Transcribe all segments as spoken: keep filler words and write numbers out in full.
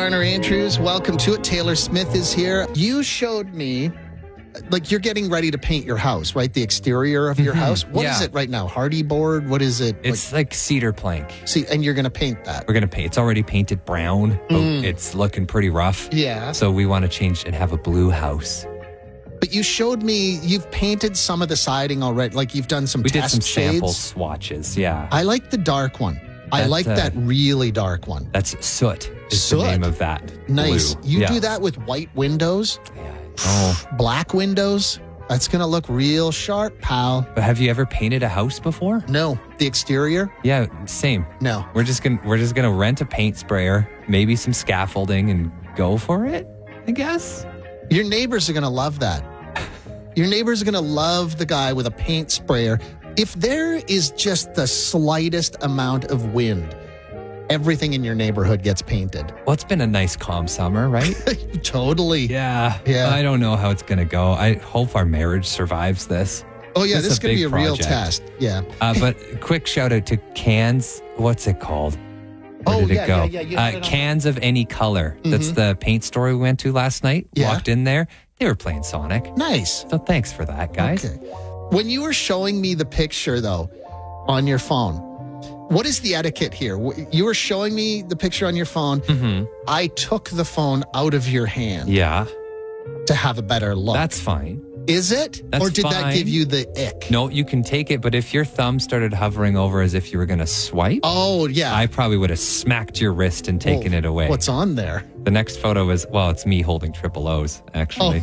Garner Andrews. Welcome to it. Taylor Smith is here. You showed me, like, you're getting ready to paint your house, right? The exterior of your Mm-hmm. house. What Yeah. is it right now? Hardy board? What is it? It's like, like cedar plank. See, and you're going to paint that. We're going to paint. It's already painted brown, but Mm. it's looking pretty rough. Yeah. So we want to change and have a blue house. But you showed me you've painted some of the siding already. Like, you've done some We did test some shades. sample swatches. Yeah. I like the dark one. I That's, like uh, that really dark one. That's soot is Soot? the name of that. Nice. Blue. You yeah. do that with white windows, Yeah. Oh. black windows. That's going to look real sharp, pal. But have you ever painted a house before? No, the exterior? Yeah, same. No. We're just gonna we're just gonna rent a paint sprayer, maybe some scaffolding, and go for it. I guess. Your neighbors are going to love that. Your neighbors are going to love the guy with a paint sprayer. If there is just the slightest amount of wind, everything in your neighborhood gets painted. Well, it's been a nice calm summer, right? Totally. yeah. Yeah. I don't know how it's gonna go. I hope our marriage survives this. Oh, yeah, This this is a could be big a real project. test. Yeah. Uh, but quick shout out to cans. What's it called? Where Oh, did yeah, it go? yeah, yeah, you had Uh, it on- cans of any color. That's Mhm. the paint store we went to last night. Yeah. Walked in there. They were playing Sonic. Nice. So thanks for that, guys. Okay. When you were showing me the picture, though, on your phone, what is the etiquette here? W- You were showing me the picture on your phone. Mm-hmm. I took the phone out of your hand Yeah, to have a better look. that's fine. Is it? That's or did that fine. give you the ick? No, you can take it, but if your thumb started hovering over as if you were going to swipe, Oh, yeah. I probably would have smacked your wrist and taken Well, it away. What's on there? The next photo is, well, it's me holding triple O's, actually.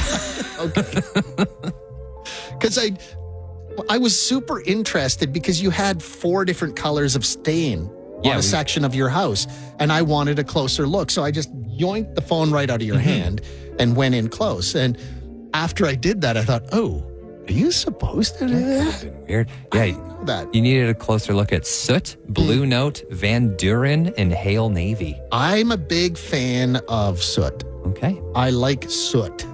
Okay. Because I, I was super interested because you had four different colors of stain Yeah, on a we- section of your house, and I wanted a closer look. So I just yoinked the phone right out of your Mm-hmm. hand and went in close. And after I did that, I thought, oh, are you supposed to do that? Weird. Yeah, That you needed a closer look at Soot, Blue Note, Van Duren, and Hale Navy. I'm a big fan of soot. Okay. I like soot.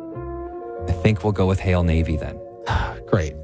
I think we'll go with Hale Navy then. Great.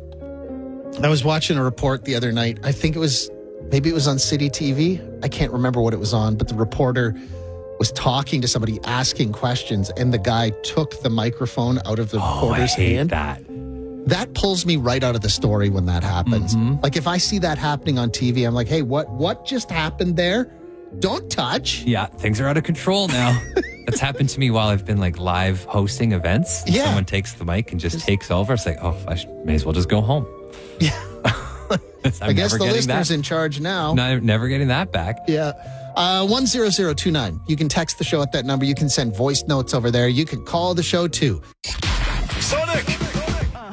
I was watching a report the other night. I think it was, maybe it was on City T V. I can't remember what it was on, but the reporter was talking to somebody asking questions, and the guy took the microphone out of the Oh, I reporter's hate hand. that. That pulls me right out of the story when that happens. Mhm. Like, if I see that happening on T V, I'm like, hey, what what just happened there? Don't touch. Yeah, things are out of control now. That's happened to me while I've been like live hosting events. Yeah. Someone takes the mic and just takes over. It's like, oh, I should, may as well just go home. Yeah. I'm I guess never the getting listener's that. in charge now. No, never getting that back. Yeah. Uh, one zero zero two nine. You can text the show at that number. You can send voice notes over there. You can call the show too. Sonic!